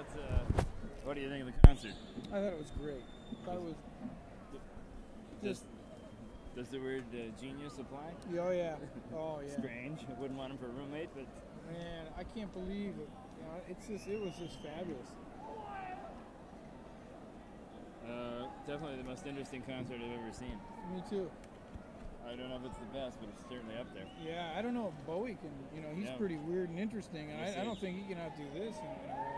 What do you think of the concert? I thought it was great. I thought it was just. Does the word genius apply? Oh yeah. Oh yeah. Strange. I wouldn't want him for a roommate, but Man, I can't believe it. It was just fabulous. definitely the most interesting concert I've ever seen. Me too. I don't know if it's the best, but it's certainly up there. Yeah, I don't know if Bowie can. He's pretty weird and interesting, and I don't think he can outdo this in a way.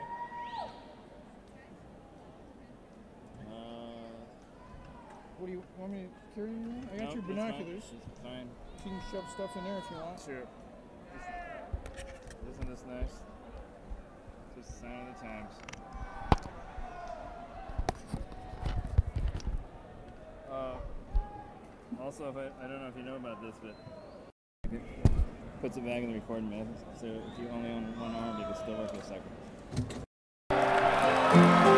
What do you want me to carry you? I got your binoculars. It's fine. You can shove stuff in there if you want. Sure. Isn't this nice? Just a sign of the times. Also, I don't know if you know about this, but it puts it back in the recording method. So if you only own one arm, you can still work the second.